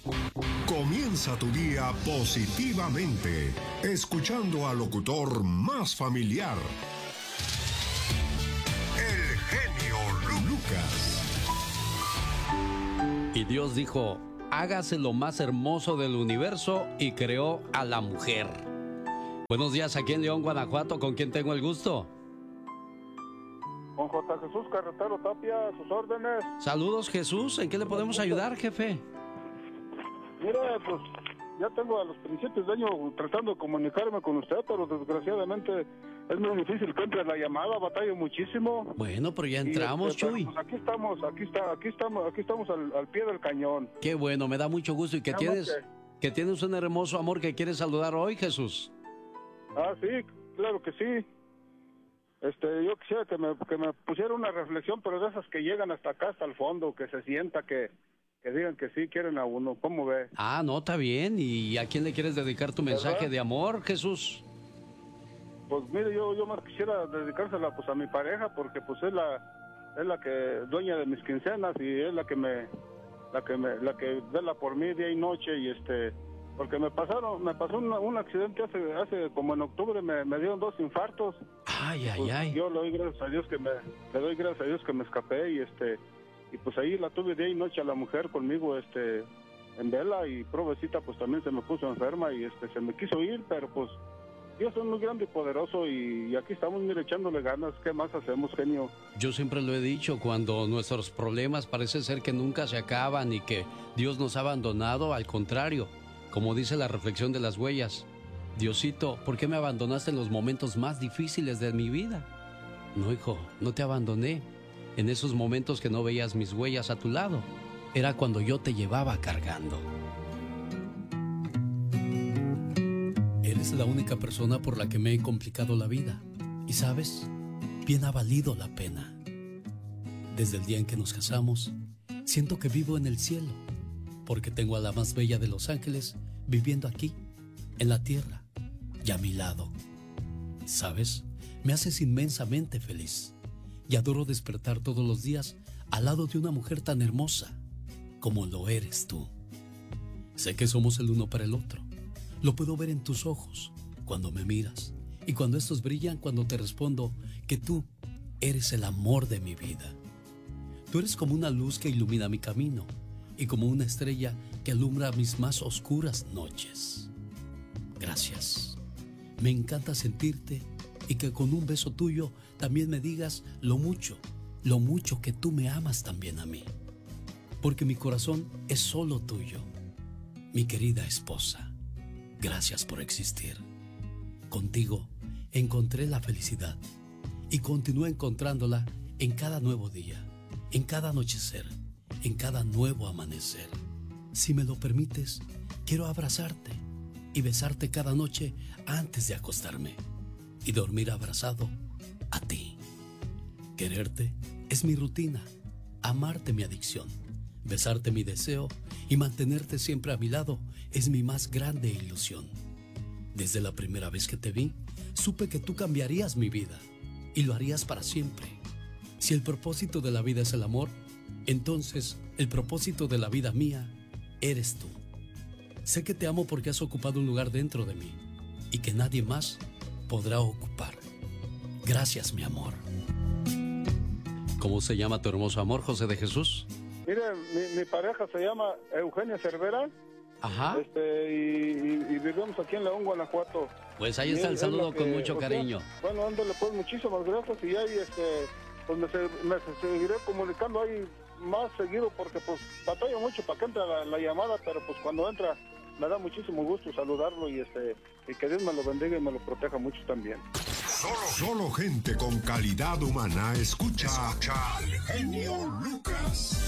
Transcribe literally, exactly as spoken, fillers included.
Comienza tu día positivamente, escuchando al locutor más familiar, el genio Lucas. Y Dios dijo, hágase lo más hermoso del universo, y creó a la mujer. Buenos días, aquí en León, Guanajuato, ¿con quién tengo el gusto? Con J. Jesús Carretero Tapia, a sus órdenes. Saludos, Jesús, ¿en qué le podemos ayudar, jefe? Mire, pues ya tengo a los principios de año tratando de comunicarme con usted, pero desgraciadamente es muy difícil que entre la llamada, batallo muchísimo. Bueno, pero ya entramos, y, este, Chuy. Pues aquí estamos, aquí está, aquí estamos, aquí estamos al, al pie del cañón. Qué bueno, me da mucho gusto y que Nada tienes, que... que tienes un hermoso amor que quieres saludar hoy, Jesús. Ah, sí, claro que sí. Este, yo quisiera que me, que me pusiera una reflexión, pero de esas que llegan hasta acá, hasta el fondo, que se sienta que, que digan que sí quieren a uno. ¿Cómo ve? Ah, no, está bien. ¿Y a quién le quieres dedicar tu mensaje ¿verdad? de amor, Jesús? Pues mire, yo, yo más quisiera dedicársela pues a mi pareja, porque pues es la, es la que dueña de mis quincenas y es la que me, la que me, la que vela por mí día y noche y este, porque me pasaron, me pasó un, un accidente hace, hace como en octubre, me, me dieron dos infartos. Ay, ay, pues, ay. Yo le doy gracias a Dios que me, le doy gracias a Dios que me escapé y este, y pues ahí la tuve día y noche a la mujer conmigo, este, en vela, y provecita pues también se me puso enferma y este, se me quiso ir, pero pues Dios es muy grande y poderoso y, y aquí estamos, mire, echándole ganas. ¿Qué más hacemos, genio? Yo siempre lo he dicho, cuando nuestros problemas parece ser que nunca se acaban y que Dios nos ha abandonado, al contrario, como dice la reflexión de las huellas, Diosito, ¿por qué me abandonaste en los momentos más difíciles de mi vida? No, hijo, no te abandoné. En esos momentos que no veías mis huellas a tu lado, era cuando yo te llevaba cargando. Eres la única persona por la que me he complicado la vida. Y sabes, bien ha valido la pena. Desde el día en que nos casamos, siento que vivo en el cielo, porque tengo a la más bella de los ángeles viviendo aquí, en la tierra, y a mi lado. ¿Sabes? Me haces inmensamente feliz y adoro despertar todos los días al lado de una mujer tan hermosa como lo eres tú. Sé que somos el uno para el otro. Lo puedo ver en tus ojos cuando me miras y cuando estos brillan cuando te respondo que tú eres el amor de mi vida. Tú eres como una luz que ilumina mi camino y como una estrella que alumbra mis más oscuras noches. Gracias. Me encanta sentirte y que con un beso tuyo también me digas lo mucho, lo mucho que tú me amas también a mí. Porque mi corazón es solo tuyo, mi querida esposa. Gracias por existir. Contigo encontré la felicidad y continúo encontrándola en cada nuevo día, en cada anochecer, en cada nuevo amanecer. Si me lo permites, quiero abrazarte y besarte cada noche antes de acostarme y dormir abrazado a ti. Quererte es mi rutina, amarte mi adicción, besarte mi deseo y mantenerte siempre a mi lado es mi más grande ilusión. Desde la primera vez que te vi, supe que tú cambiarías mi vida y lo harías para siempre. Si el propósito de la vida es el amor, entonces el propósito de la vida mía eres tú. Sé que te amo porque has ocupado un lugar dentro de mí y que nadie más podrá ocupar. Gracias, mi amor. ¿Cómo se llama tu hermoso amor, José de Jesús? Mire, mi, mi pareja se llama Eugenia Cervera. Ajá. Este, y, y, y vivimos aquí en León, Guanajuato. Pues ahí Y está él- el saludo es la con que, mucho o sea, cariño. bueno, ándale, pues muchísimas gracias y ahí, este, pues me, se- me se- seguiré comunicando ahí más seguido porque pues batallo mucho para que entre la, la llamada, pero pues cuando entra me da muchísimo gusto saludarlo y este y que Dios me lo bendiga y me lo proteja mucho también. Solo, solo gente con calidad humana escucha, escucha al genio Lucas.